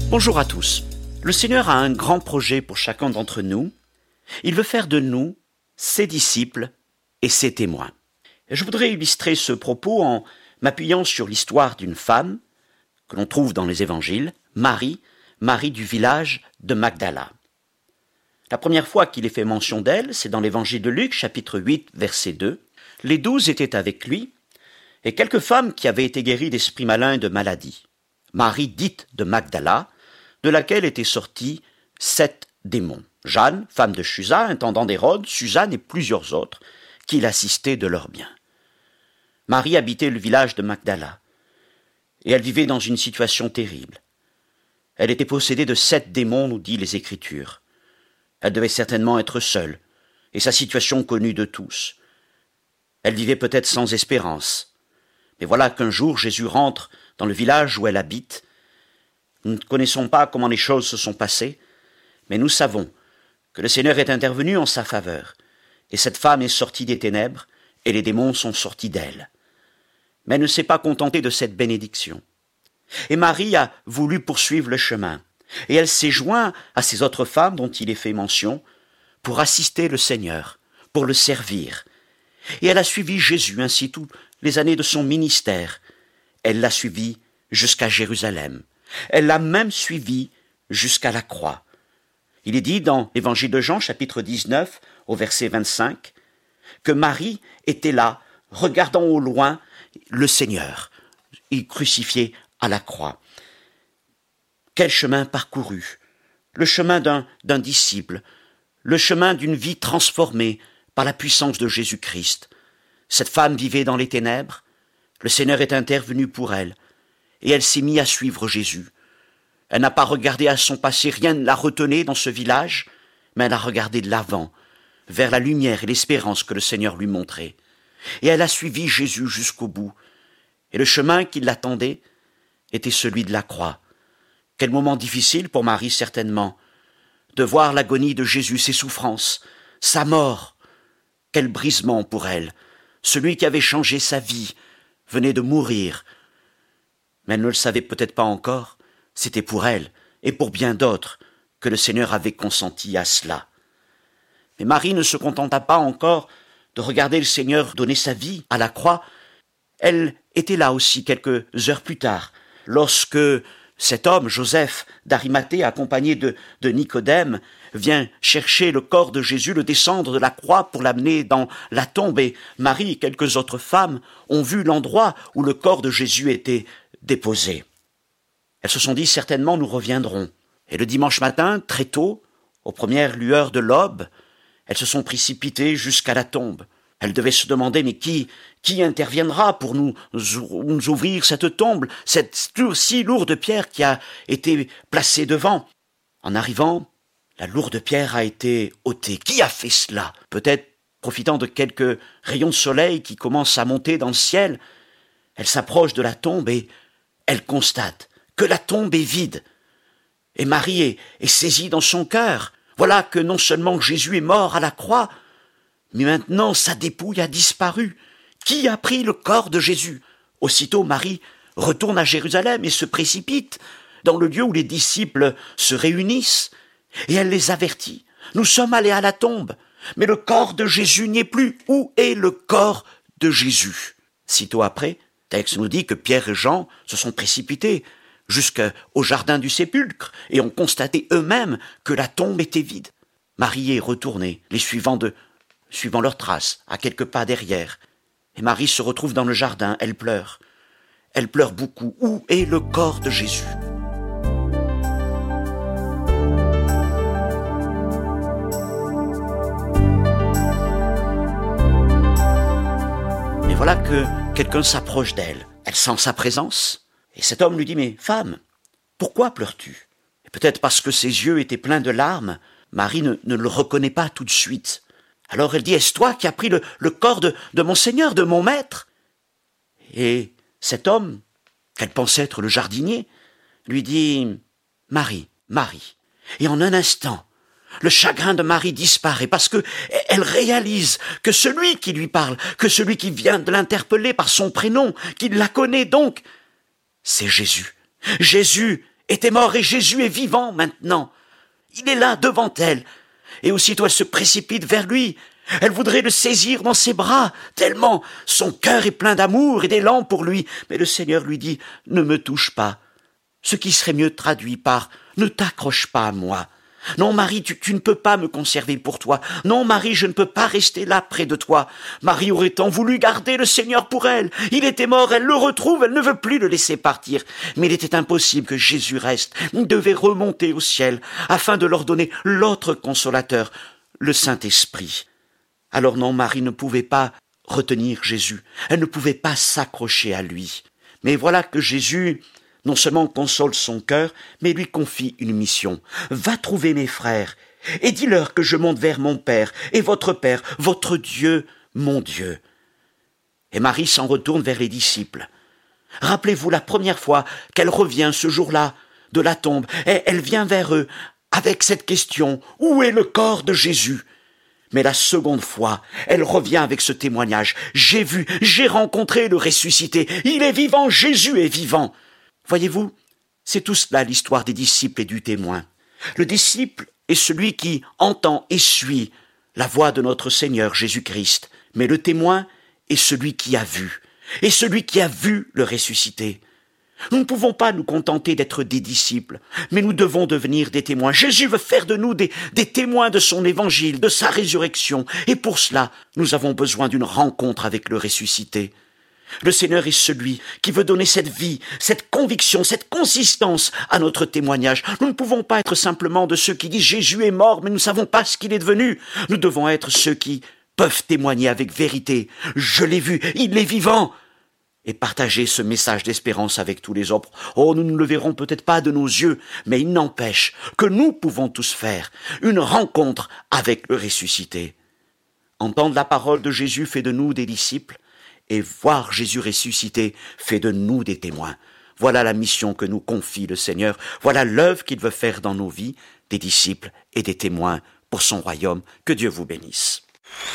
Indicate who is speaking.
Speaker 1: Bonjour à tous. Le Seigneur a un grand projet pour chacun d'entre nous. Il veut faire de nous ses disciples et ses témoins. Et je voudrais illustrer ce propos en m'appuyant sur l'histoire d'une femme que l'on trouve dans les évangiles, Marie du village de Magdala. La première fois qu'il est fait mention d'elle, c'est dans l'évangile de Luc, chapitre 8, verset 2. Les 12 étaient avec lui, et quelques femmes qui avaient été guéries d'esprits malins et de maladies. Marie dite de Magdala, de laquelle étaient sortis 7 démons. Jeanne, femme de Chuza, intendant d'Hérode, Suzanne et plusieurs autres, qui l'assistaient de leurs biens. Marie habitait le village de Magdala, et elle vivait dans une situation terrible. Elle était possédée de 7 démons, nous dit les Écritures. Elle devait certainement être seule, et sa situation connue de tous. Elle vivait peut-être sans espérance. Mais voilà qu'un jour Jésus rentre dans le village où elle habite. Nous ne connaissons pas comment les choses se sont passées, mais nous savons que le Seigneur est intervenu en sa faveur, et cette femme est sortie des ténèbres, et les démons sont sortis d'elle. Mais elle ne s'est pas contentée de cette bénédiction. Et Marie a voulu poursuivre le chemin, et elle s'est jointe à ces autres femmes dont il est fait mention, pour assister le Seigneur, pour le servir. Et elle a suivi Jésus ainsi toutes les années de son ministère. Elle l'a suivi jusqu'à Jérusalem. Elle l'a même suivi jusqu'à la croix. Il est dit dans l'évangile de Jean, chapitre 19, au verset 25, que Marie était là, regardant au loin le Seigneur, crucifié à la croix. Quel chemin parcouru! Le chemin d'un disciple, le chemin d'une vie transformée par la puissance de Jésus-Christ. Cette femme vivait dans les ténèbres, le Seigneur est intervenu pour elle, et elle s'est mise à suivre Jésus. Elle n'a pas regardé à son passé, rien ne la retenait dans ce village, mais elle a regardé de l'avant, vers la lumière et l'espérance que le Seigneur lui montrait. Et elle a suivi Jésus jusqu'au bout. Et le chemin qui l'attendait était celui de la croix. Quel moment difficile pour Marie, certainement, de voir l'agonie de Jésus, ses souffrances, sa mort. Quel brisement pour elle. Celui qui avait changé sa vie venait de mourir. Mais elle ne le savait peut-être pas encore. C'était pour elle et pour bien d'autres que le Seigneur avait consenti à cela. Mais Marie ne se contenta pas encore de regarder le Seigneur donner sa vie à la croix. Elle était là aussi quelques heures plus tard, lorsque cet homme, Joseph d'Arimathée, accompagné de Nicodème, vient chercher le corps de Jésus, le descendre de la croix pour l'amener dans la tombe. Et Marie et quelques autres femmes ont vu l'endroit où le corps de Jésus était déposé. Elles se sont dit, certainement nous reviendrons. Et le dimanche matin, très tôt, aux premières lueurs de l'aube, elles se sont précipitées jusqu'à la tombe. Elles devaient se demander, mais qui interviendra pour nous ouvrir cette tombe, cette si lourde pierre qui a été placée devant? En arrivant, la lourde pierre a été ôtée. Qui a fait cela? Peut-être profitant de quelques rayons de soleil qui commencent à monter dans le ciel. Elle s'approche de la tombe et elle constate que la tombe est vide. Et Marie est saisie dans son cœur. Voilà que non seulement Jésus est mort à la croix, mais maintenant sa dépouille a disparu. Qui a pris le corps de Jésus? Aussitôt Marie retourne à Jérusalem et se précipite dans le lieu où les disciples se réunissent, et elle les avertit. Nous sommes allés à la tombe, mais le corps de Jésus n'y est plus. Où est le corps de Jésus? Sitôt après, le texte nous dit que Pierre et Jean se sont précipités jusqu'au jardin du sépulcre et ont constaté eux-mêmes que la tombe était vide. Marie est retournée, les suivant leurs traces, à quelques pas derrière. Et Marie se retrouve dans le jardin, elle pleure. Elle pleure beaucoup. Où est le corps de Jésus? Et voilà que quelqu'un s'approche d'elle. Elle sent sa présence. Et cet homme lui dit, mais femme, pourquoi pleures-tu? Et peut-être parce que ses yeux étaient pleins de larmes, Marie ne le reconnaît pas tout de suite. Alors elle dit, est-ce toi qui as pris le corps de mon Seigneur, de mon maître? Et cet homme, qu'elle pensait être le jardinier, lui dit, Marie, Marie. Et en un instant, le chagrin de Marie disparaît parce que elle réalise que celui qui lui parle, que celui qui vient de l'interpeller par son prénom, qu'il la connaît donc, c'est Jésus. Jésus était mort et Jésus est vivant maintenant. Il est là devant elle. Et aussitôt elle se précipite vers lui. Elle voudrait le saisir dans ses bras, tellement son cœur est plein d'amour et d'élan pour lui. Mais le Seigneur lui dit, ne me touche pas. Ce qui serait mieux traduit par, ne t'accroche pas à moi. Non, Marie, tu ne peux pas me conserver pour toi. Non, Marie, je ne peux pas rester là près de toi. Marie aurait tant voulu garder le Seigneur pour elle. Il était mort, elle le retrouve, elle ne veut plus le laisser partir. Mais il était impossible que Jésus reste. Il devait remonter au ciel, afin de leur donner l'autre consolateur, le Saint-Esprit. Alors non, Marie ne pouvait pas retenir Jésus. Elle ne pouvait pas s'accrocher à lui. Mais voilà que Jésus non seulement console son cœur, mais lui confie une mission. Va trouver mes frères, et dis-leur que je monte vers mon Père, et votre Père, votre Dieu, mon Dieu. Et Marie s'en retourne vers les disciples. Rappelez-vous la première fois qu'elle revient ce jour-là de la tombe, et elle vient vers eux avec cette question, où est le corps de Jésus? Mais la seconde fois, elle revient avec ce témoignage. J'ai vu, j'ai rencontré le ressuscité. Il est vivant, Jésus est vivant. Voyez-vous, c'est tout cela l'histoire des disciples et du témoin. Le disciple est celui qui entend et suit la voix de notre Seigneur Jésus-Christ. Mais le témoin est celui qui a vu. Et celui qui a vu le ressuscité. Nous ne pouvons pas nous contenter d'être des disciples, mais nous devons devenir des témoins. Jésus veut faire de nous des témoins de son évangile, de sa résurrection. Et pour cela, nous avons besoin d'une rencontre avec le ressuscité. Le Seigneur est celui qui veut donner cette vie, cette conviction, cette consistance à notre témoignage. Nous ne pouvons pas être simplement de ceux qui disent « Jésus est mort, mais nous ne savons pas ce qu'il est devenu ». Nous devons être ceux qui peuvent témoigner avec vérité. « Je l'ai vu, il est vivant !» Et partager ce message d'espérance avec tous les autres. Oh, nous ne le verrons peut-être pas de nos yeux, mais il n'empêche que nous pouvons tous faire une rencontre avec le ressuscité. Entendre la parole de Jésus fait de nous des disciples, et voir Jésus ressuscité fait de nous des témoins. Voilà la mission que nous confie le Seigneur. Voilà l'œuvre qu'il veut faire dans nos vies, des disciples et des témoins pour son royaume. Que Dieu vous bénisse.